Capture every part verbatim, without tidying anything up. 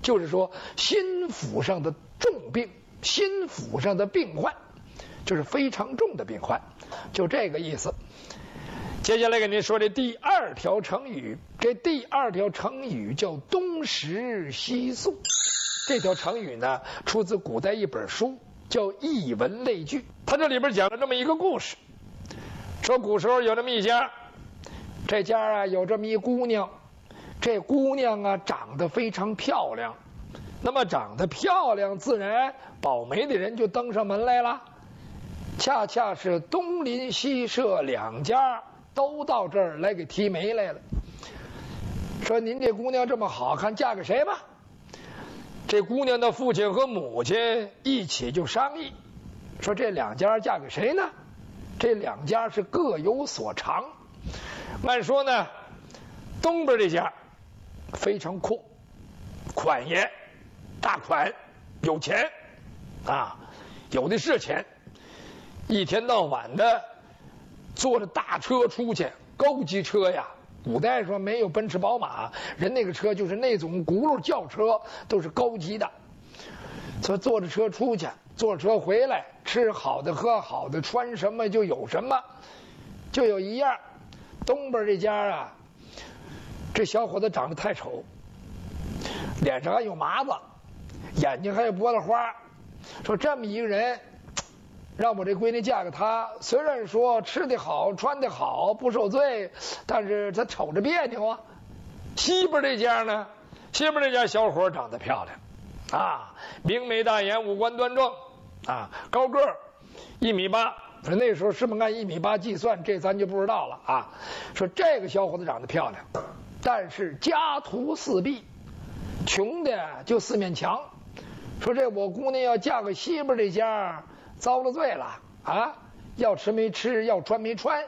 就是说心腹上的重病，心腹上的病患，就是非常重的病患，就这个意思。接下来给您说这第二条成语，这第二条成语叫东食西宿。这条成语呢，出自古代一本书，叫《艺文类聚》。它这里边讲了这么一个故事，说古时候有这么一家，这家啊有这么一姑娘，这姑娘啊长得非常漂亮。那么长得漂亮，自然保媒的人就登上门来了。恰恰是东邻西舍两家都到这儿来给提媒来了，说您这姑娘这么好看，嫁给谁吧？这姑娘的父亲和母亲一起就商议，说这两家嫁给谁呢？这两家是各有所长。按说呢，东边这家非常阔，款爷，大款，有钱啊，有的是钱，一天到晚的坐着大车出去，高级车呀。古代说没有奔驰宝马，人那个车就是那种轱辘轿车，都是高级的。所以坐着车出去，坐着车回来，吃好的喝好的，穿什么就有什么。就有一样，东边这家啊，这小伙子长得太丑，脸上还有麻子，眼睛还有玻璃花。说这么一个人，让我这闺女嫁给他，虽然说吃得好穿得好不受罪，但是他瞅着别扭啊。西边这家呢，西边这家小伙长得漂亮啊，明眉大眼，五官端正啊，高个儿一米八，说那时候是不是按一米八计算，这咱就不知道了啊。说这个小伙子长得漂亮，但是家徒四壁，穷的就四面墙。说这我姑娘要嫁给西边这家，遭了罪了啊！要吃没吃，要穿没穿。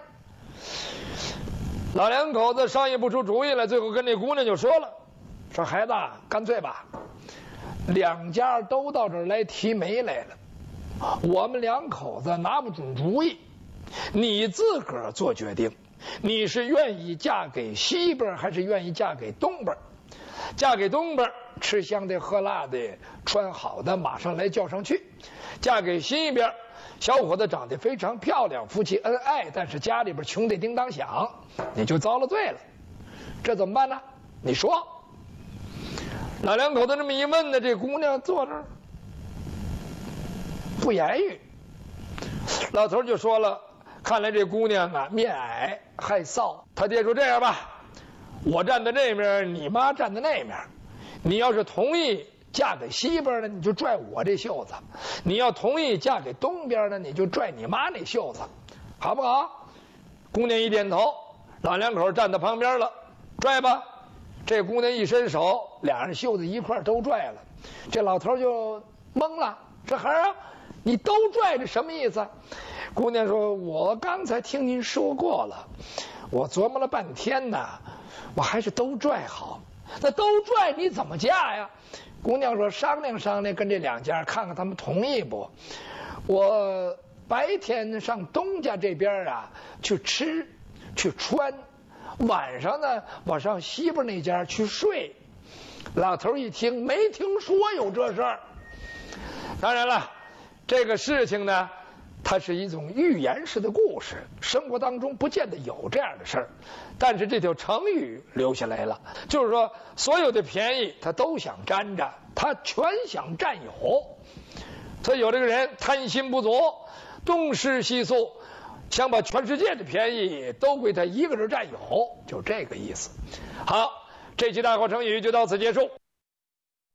老两口子商议不出主意来，最后跟这姑娘就说了：“说孩子，干脆吧，两家都到这儿来提媒来了，我们两口子拿不准主意，你自个儿做决定，你是愿意嫁给西边还是愿意嫁给东边？嫁给东边，吃香的喝辣的，穿好的，马上来叫上去。嫁给西边，小伙子长得非常漂亮，夫妻恩爱，但是家里边穷得叮当响，你就遭了罪了。这怎么办呢？你说。老两口子这么一问呢，这姑娘坐这儿不言语。老头就说了，看来这姑娘啊面矮害臊。他爹说这样吧，我站在这面，你妈站在那面，你要是同意嫁给西边呢，你就拽我这袖子；你要同意嫁给东边呢，你就拽你妈那袖子，好不好？姑娘一点头，老两口站在旁边了，拽吧。这姑娘一伸手，俩人袖子一块都拽了。这老头就懵了，这孩儿啊，你都拽这什么意思？姑娘说：“我刚才听您说过了，我琢磨了半天呢，我还是都拽好。那都拽你怎么嫁呀？”姑娘说：“商量商量，跟这两家看看他们同意不？我白天上东家这边啊去吃去穿，晚上呢我上西边那家去睡。”老头一听，没听说有这事儿。当然了，这个事情呢，它是一种寓言式的故事，生活当中不见得有这样的事儿，但是这条成语留下来了，就是说所有的便宜他都想沾着，他全想占有。所以有这个人贪心不足，东施西宿，想把全世界的便宜都归他一个人占有，就这个意思。好，这期大话成语就到此结束。